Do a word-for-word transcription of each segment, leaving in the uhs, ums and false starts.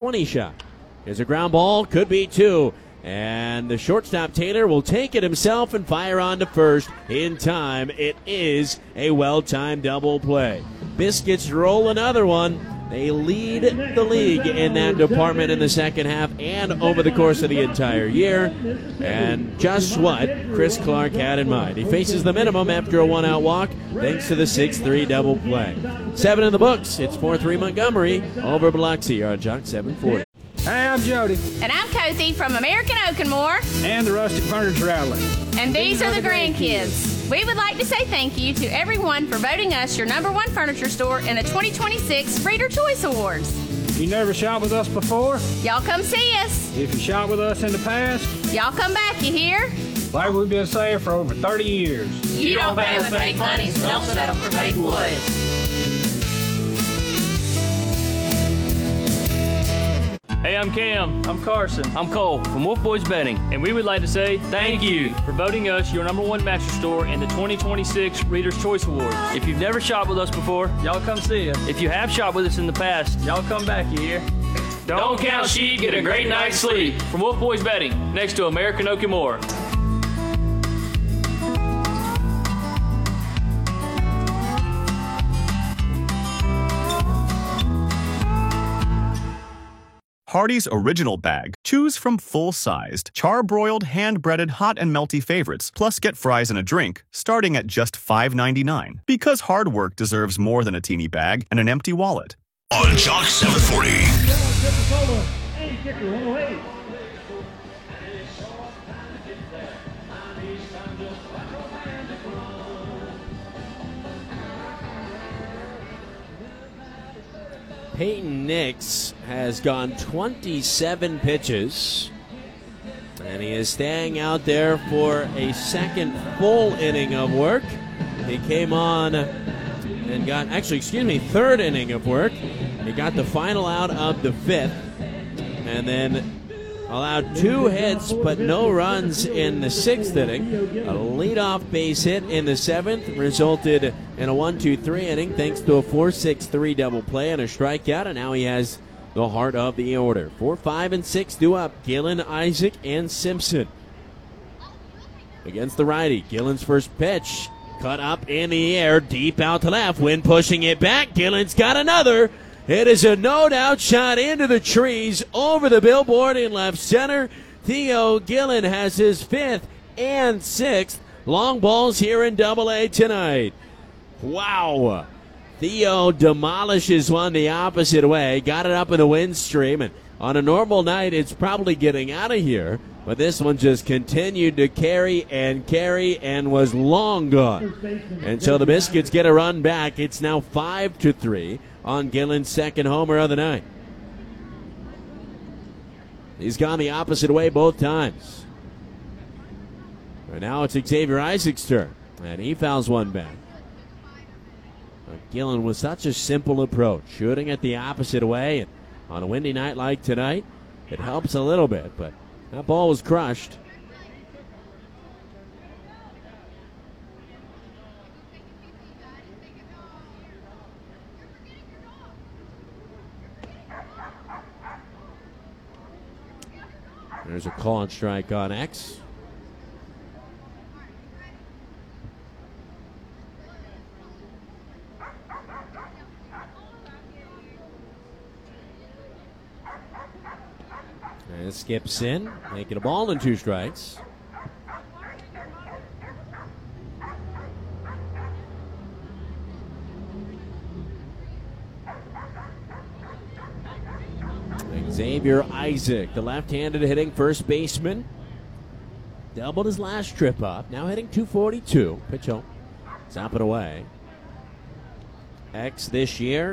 twenty shot. Here's a ground ball, could be two. And the shortstop Taylor will take it himself and fire on to first in time. It is a well-timed double play. Biscuits roll another one. They lead the league in that department in the second half and over the course of the entire year. And just what Chris Clark had in mind. He faces the minimum after a one-out walk thanks to the six three double play. Seven in the books. It's four three Montgomery over Biloxi on Jock seven forty. Hey, I'm Jody. And I'm Kothi from American Oakenmore. And the Rustic Furniture Outlet. And these are the grandkids. We would like to say thank you to everyone for voting us your number one furniture store in the twenty twenty-six Reader Choice Awards. You never shopped with us before? Y'all come see us. If you shopped with us in the past? Y'all come back, you hear? Like we've been saying for over thirty years. You, you don't pay with fake money, so don't settle for fake wood. Hey, I'm Cam. I'm Carson. I'm Cole from Wolf Boys Betting, and we would like to say thank you for voting us your number one mattress store in the twenty twenty-six Reader's Choice Awards. If you've never shopped with us before, y'all come see us. If you have shopped with us in the past, y'all come back, you hear? Don't count sheep, get a great night's sleep. From Wolf Boys Betting, next to American Oakenmore. Hardee's Original Bag. Choose from full-sized, char-broiled, hand-breaded, hot and melty favorites, plus get fries and a drink, starting at just five ninety-nine. Because hard work deserves more than a teeny bag and an empty wallet. On Jock seven forty. Peyton Nix has gone twenty-seven pitches, and he is staying out there for a second full inning of work. He came on and got, actually, excuse me, third inning of work. He got the final out of the fifth, and then allowed two hits but no runs in the sixth inning. A leadoff base hit in the seventh resulted in a one two three inning thanks to a four six three double play and a strikeout, and now he has the heart of the order. four, five, and six due up. Gillen, Isaac, and Simpson. Against the righty, Gillen's first pitch. Cut up in the air, deep out to left. Wynn pushing it back. Gillen's got another. It is a no-doubt shot into the trees over the billboard in left center. Theo Gillen has his fifth and sixth long balls here in Double A tonight. Wow. Theo demolishes one the opposite way. Got it up in the wind stream. And on a normal night, it's probably getting out of here. But this one just continued to carry and carry and was long gone. And so the Biscuits get a run back. It's now five to three. On Gillen's second homer of the night. He's gone the opposite way both times. And now it's Xavier Isaac's turn, and he fouls one back. But Gillen with such a simple approach, shooting it the opposite way, and on a windy night like tonight, it helps a little bit, but that ball was crushed. There's a call and strike on X. And it skips in, making a ball and two strikes. Xavier Isaac, the left-handed hitting first baseman. Doubled his last trip up. Now hitting two forty-two. Pitch home. Zap it away. X this year.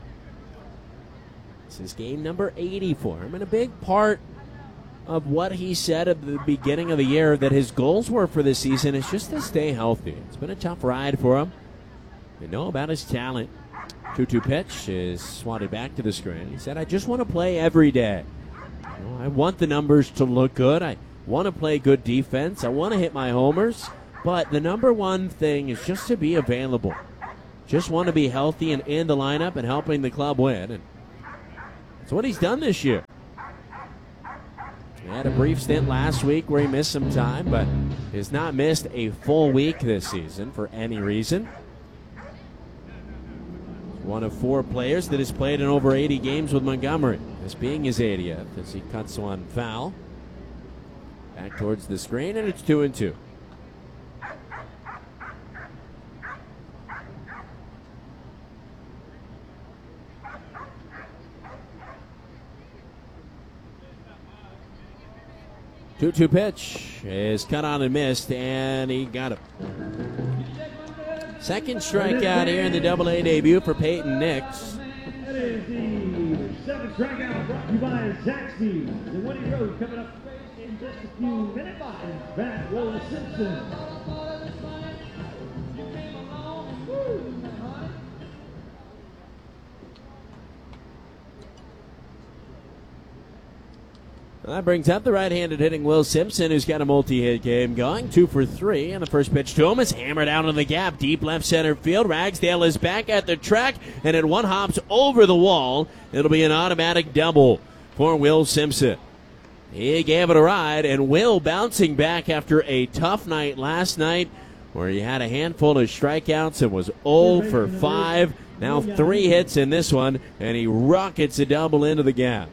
This is game number eighty for him. And a big part of what he said at the beginning of the year that his goals were for this season is just to stay healthy. It's been a tough ride for him. We know about his talent. two two pitch is swatted back to the screen. He said, I just want to play every day. You know, I want the numbers to look good. I want to play good defense. I want to hit my homers. But the number one thing is just to be available. Just want to be healthy and in the lineup and helping the club win. And It's what he's done this year. He had a brief stint last week where he missed some time, but has not missed a full week this season for any reason. One of four players that has played in over eighty games with Montgomery, this being his eightieth, as he cuts one foul. Back towards the screen, and it's two and two. two two pitch is cut on and missed, and he got it. Second strikeout here in the Double A debut for Peyton Nix. That is the seventh strikeout brought to you by Zaxby's. And Woody Road coming up in just a few minutes. Back, Will Simpson. Well, that brings up the right-handed hitting Will Simpson, who's got a multi-hit game going. Two for three, and the first pitch to him is hammered out in the gap, deep left center field. Ragsdale is back at the track, and it one hops over the wall. It'll be an automatic double for Will Simpson. He gave it a ride, and Will bouncing back after a tough night last night where he had a handful of strikeouts and was oh for five. Now three hits in this one, and he rockets a double into the gap.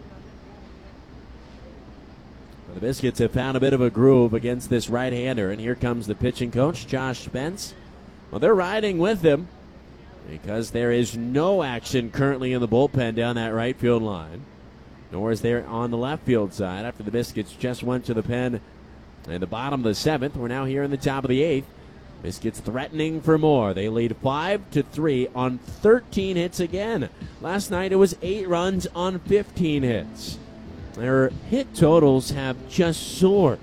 The Biscuits have found a bit of a groove against this right-hander, and here comes the pitching coach, Josh Spence. Well, they're riding with him because there is no action currently in the bullpen down that right field line, nor is there on the left field side after the Biscuits just went to the pen in the bottom of the seventh. We're now here in the top of the eighth. Biscuits threatening for more. They lead five to three on thirteen hits again. Last night it was eight runs on fifteen hits. Their hit totals have just soared.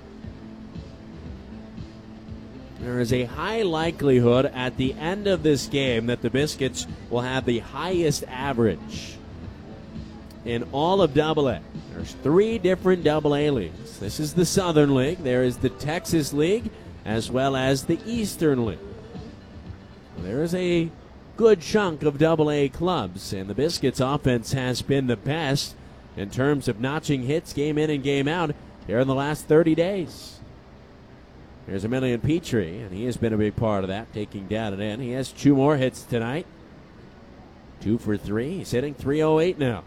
There is a high likelihood at the end of this game that the Biscuits will have the highest average in all of Double A. There's three different Double A leagues. This is the Southern League. There is the Texas League, as well as the Eastern League. There is a good chunk of Double A clubs, and the Biscuits' offense has been the best in terms of notching hits game in and game out here in the last thirty days. Here's Emilian Petrie, and he has been a big part of that, taking down and in. He has two more hits tonight. Two for three. He's hitting three oh eight now.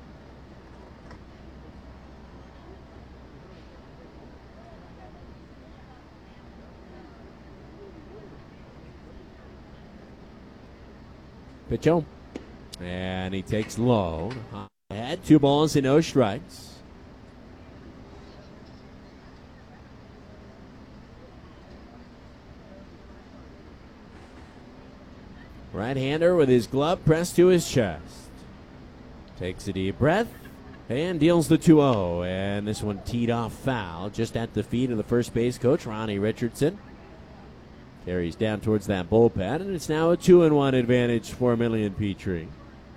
Pitch home. And he takes low. Had two balls and no strikes. Right-hander with his glove pressed to his chest. Takes a deep breath and deals the two oh. And this one teed off foul just at the feet of the first base coach, Ronnie Richardson. Carries down towards that bullpen, and it's now a two and one advantage for Emilian Petrie.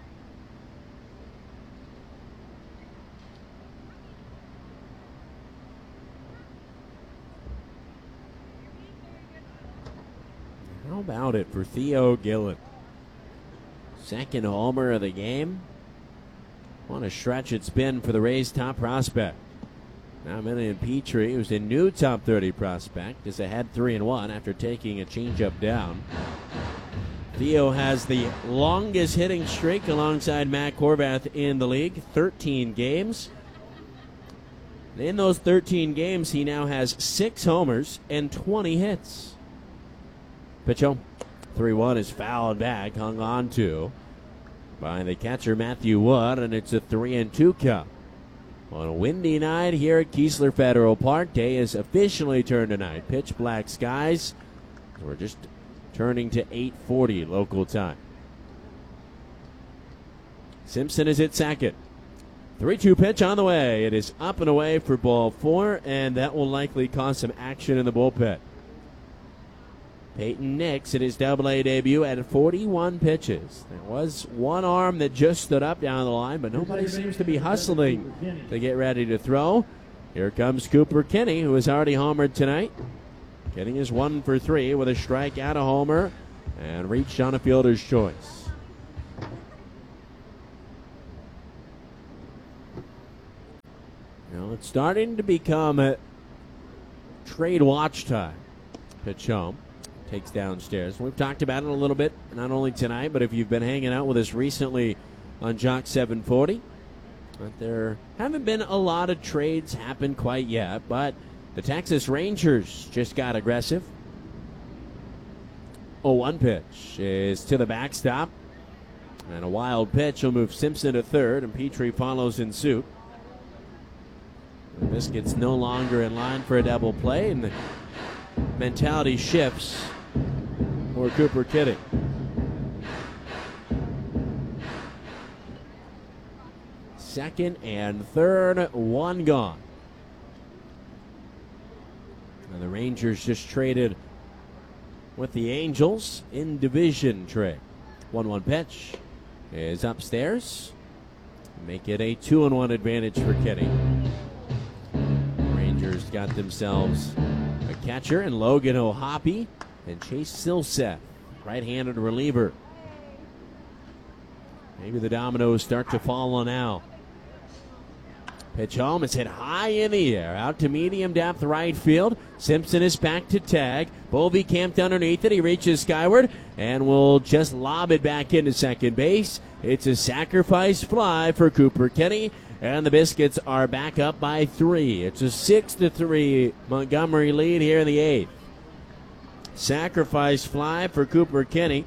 How about it for Theo Gillen? Second homer of the game. What a stretch it's been for the Rays' top prospect. Now Emilian Petrie, who's a new top thirty prospect, is ahead three and one after taking a changeup down. Theo has the longest hitting streak alongside Matt Horvath in the league, thirteen games. In those thirteen games, he now has six homers and twenty hits. Pitch home. three one is fouled back, hung on to by the catcher Matthew Wood, and it's a three and two count. On a windy night here at Keesler Federal Park, day is officially turned tonight. Pitch black skies. We're just turning to eight forty local time. Simpson is at second. three two pitch on the way. It is up and away for ball four, and that will likely cause some action in the bullpen. Peyton Nix in his Double A debut at forty-one pitches. There was one arm that just stood up down the line, but nobody seems to be hustling to get ready to throw. Here comes Cooper Kinney, who has already homered tonight. Kinney is one for three with a strikeout, a homer, and reached on a fielder's choice. Well, it's starting to become a trade watch time. Pitch home. Takes downstairs. We've talked about it a little bit, not only tonight, but if you've been hanging out with us recently on Jock seven forty. But there haven't been a lot of trades happen quite yet, but the Texas Rangers just got aggressive. oh one pitch is to the backstop. And a wild pitch will move Simpson to third, and Petrie follows in suit. The Biscuits no longer in line for a double play, and the mentality shifts for Cooper Kitty. Second and third, one gone. And the Rangers just traded with the Angels in division trade. one one pitch is upstairs. Make it a two and one advantage for Kitty. Rangers got themselves a catcher in Logan O'Hoppe and Chase Silseth, right-handed reliever. Maybe the dominoes start to fall on Al. Pitch home is hit high in the air, out to medium depth right field. Simpson is back to tag. Bovee camped underneath it. He reaches skyward and will just lob it back into second base. It's a sacrifice fly for Cooper Kitty, and the Biscuits are back up by three. It's a six to three Montgomery lead here in the eighth. Sacrifice fly for Cooper Kitty.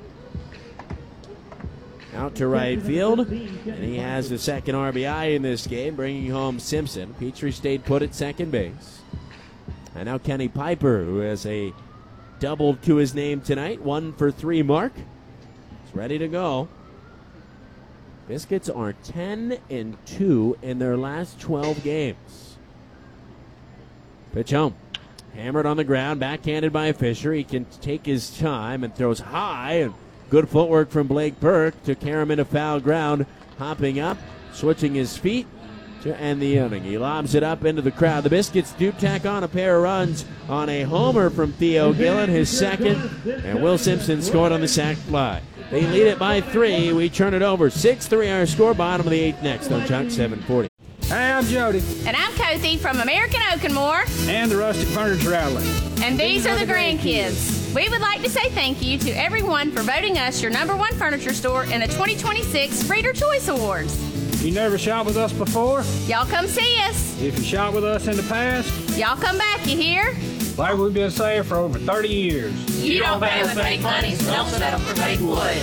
Out to right field, and he has the second R B I in this game, bringing home Simpson. Petrie stayed put at second base. And now Kenny Piper, who has a double to his name tonight, one for three mark. He's ready to go. Biscuits are ten and two in their last twelve games. Pitch home. Hammered on the ground, backhanded by Fisher. He can take his time and throws high, and good footwork from Blake Burke to carry him into foul ground. Hopping up, switching his feet to end the inning. He lobs it up into the crowd. The Biscuits do tack on a pair of runs on a homer from Theo Gillen, his second, and Will Simpson scored on the sac fly. They lead it by three. We turn it over. six three our score. Bottom of the eighth next on Chuck seven forty. Hey, I'm Jody. And I'm Cozy from American Oakenmore. And the Rustic Furniture Outlet. And these are the grandkids. We would like to say thank you to everyone for voting us your number one furniture store in the twenty twenty-six Reader Choice Awards. You never shot with us before? Y'all come see us. If you shot with us in the past? Y'all come back, you hear? Like we've been saying for over thirty years. You don't pay with fake money, so don't settle for fake wood.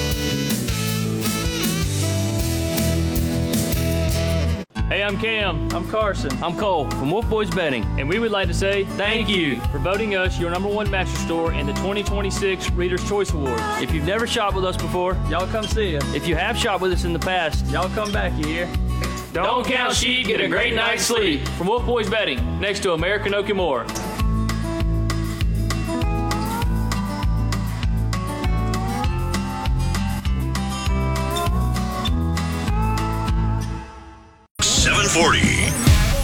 Hey, I'm Cam. I'm Carson. I'm Cole from Wolf Boys Betting, and we would like to say thank you for voting us your number one mattress store in the twenty twenty-six Reader's Choice Awards. If you've never shopped with us before, y'all come see us. If you have shopped with us in the past, y'all come back, you hear? Don't count sheep, get a great night's sleep. From Wolf Boys Betting, next to American Oakenmore. seven forty.